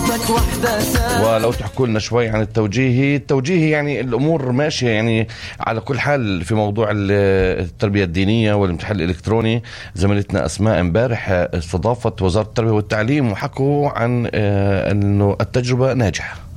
ولو تحكوا لنا شوي عن التوجيه يعني الأمور ماشية يعني على كل حال في موضوع التربية الدينية والامتحان الإلكتروني. زميلتنا أسماء امبارح استضافت وزارة التربية والتعليم وحكوا عن أنه التجربة ناجحة.